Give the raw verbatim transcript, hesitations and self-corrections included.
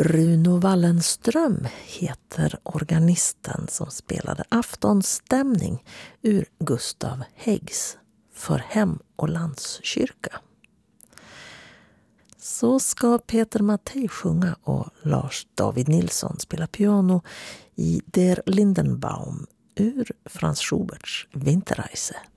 Bruno Wallenström heter organisten som spelade aftonstämning ur Gustav Häggs För hem och landskyrka. Så ska Peter Mattei sjunga och Lars David Nilsson spela piano i Der Lindenbaum ur Franz Schuberts Winterreise.